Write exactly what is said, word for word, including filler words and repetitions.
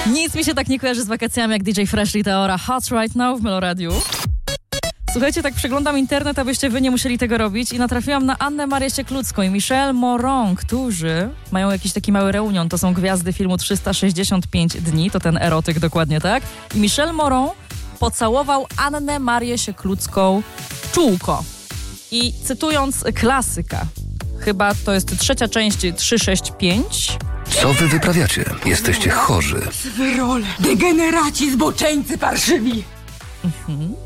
Nic mi się tak nie kojarzy z wakacjami jak D J Fresh i Teora Hot Right Now w Meloradiu. Słuchajcie, tak przeglądam internet, abyście wy nie musieli tego robić i natrafiłam na Annę Marię Siekludzką i Michelle Moron, którzy mają jakiś taki mały reunion. To są gwiazdy filmu trzysta sześćdziesiąt pięć dni, to ten erotyk dokładnie, tak? I Michelle Moron pocałował Annę Marię Siekludzką w czółko. I cytując klasyka, chyba to jest trzecia część trzysta sześćdziesiąt pięć. Co wy wyprawiacie? Jesteście chorzy. Wyrole, degeneraci, zboczeńcy parszywi. Mhm.